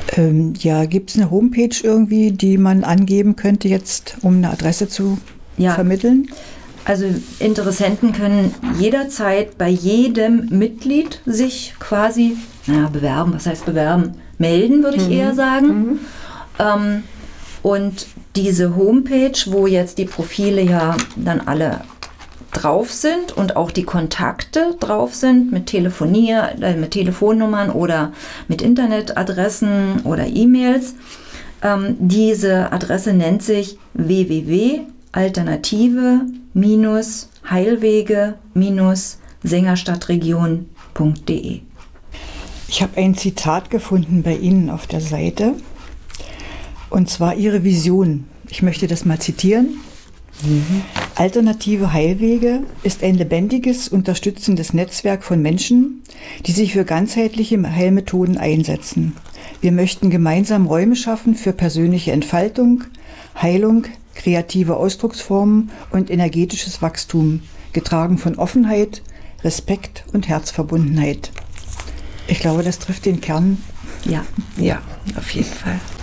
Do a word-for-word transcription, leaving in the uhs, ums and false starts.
Ähm, ja, gibt es eine Homepage irgendwie, die man angeben könnte jetzt, um eine Adresse zu ja. vermitteln? Also Interessenten können jederzeit bei jedem Mitglied sich quasi, naja, bewerben, was heißt bewerben? Melden, würde ich mhm. eher sagen. Mhm. Ähm, und diese Homepage, wo jetzt die Profile ja dann alle drauf sind und auch die Kontakte drauf sind mit Telefonier, äh, mit Telefonnummern oder mit Internetadressen oder E-Mails. Ähm, diese Adresse nennt sich w w w punkt alternative Heilwege Sengerstadtregion punkt de. Ich habe ein Zitat gefunden bei Ihnen auf der Seite, und zwar Ihre Vision. Ich möchte das mal zitieren. Mhm. Alternative Heilwege ist ein lebendiges, unterstützendes Netzwerk von Menschen, die sich für ganzheitliche Heilmethoden einsetzen. Wir möchten gemeinsam Räume schaffen für persönliche Entfaltung, Heilung, kreative Ausdrucksformen und energetisches Wachstum, getragen von Offenheit, Respekt und Herzverbundenheit. Ich glaube, das trifft den Kern. Ja, ja, auf jeden Fall.